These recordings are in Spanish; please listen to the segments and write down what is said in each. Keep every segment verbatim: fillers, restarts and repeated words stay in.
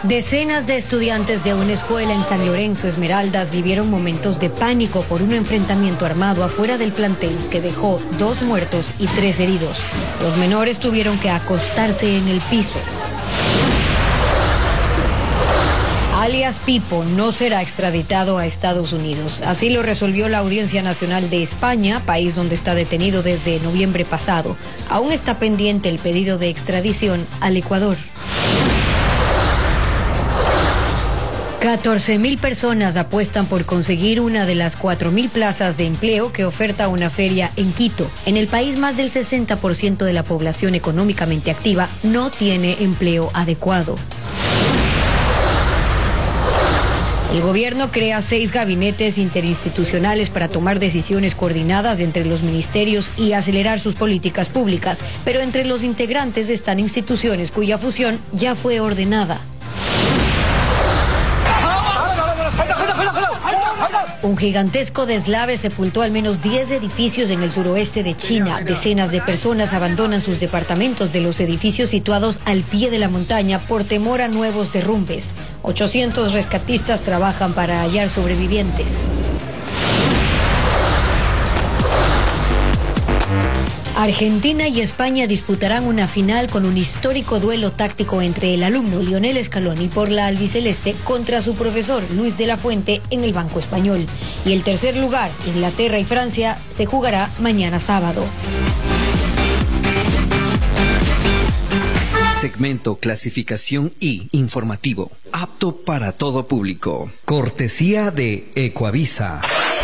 Decenas de estudiantes de una escuela en San Lorenzo, Esmeraldas, vivieron momentos de pánico por un enfrentamiento armado afuera del plantel que dejó dos muertos y tres heridos. Los menores tuvieron que acostarse en el piso. Alias Pipo no será extraditado a Estados Unidos. Así lo resolvió la Audiencia Nacional de España, país donde está detenido desde noviembre pasado. Aún está pendiente el pedido de extradición al Ecuador. catorce mil personas apuestan por conseguir una de las cuatro mil plazas de empleo que oferta una feria en Quito. En el país, más del sesenta por ciento de la población económicamente activa no tiene empleo adecuado. El gobierno crea seis gabinetes interinstitucionales para tomar decisiones coordinadas entre los ministerios y acelerar sus políticas públicas, pero entre los integrantes están instituciones cuya fusión ya fue ordenada. Un gigantesco deslave sepultó al menos diez edificios en el suroeste de China. Decenas de personas abandonan sus departamentos de los edificios situados al pie de la montaña por temor a nuevos derrumbes. ochocientos rescatistas trabajan para hallar sobrevivientes. Argentina y España disputarán una final con un histórico duelo táctico entre el alumno Lionel Scaloni por la albiceleste contra su profesor Luis de la Fuente en el banco español. Y el tercer lugar, Inglaterra y Francia, se jugará mañana sábado. Segmento Clasificación I, informativo, apto para todo público. Cortesía de Ecoavisa.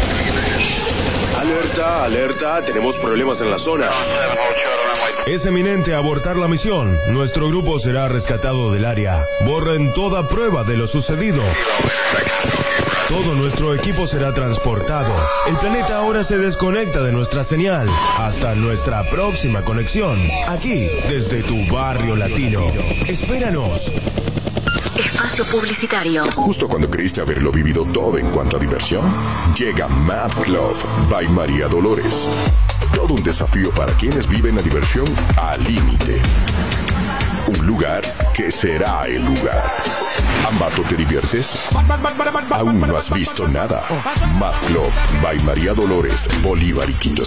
Alerta, alerta, tenemos problemas en la zona. Es eminente abortar la misión. Nuestro grupo será rescatado del área. Borren toda prueba de lo sucedido. Todo nuestro equipo será transportado. El planeta ahora se desconecta de nuestra señal. Hasta nuestra próxima conexión. Aquí, desde tu barrio latino. Espéranos. Espacio publicitario. Justo cuando creíste haberlo vivido todo en cuanto a diversión, llega Mad Club by María Dolores. Todo un desafío para quienes viven la diversión al límite. Un lugar que será el lugar. ¿Ambato te diviertes? Aún no has visto nada. Mad Club by María Dolores, Bolívar y Quito.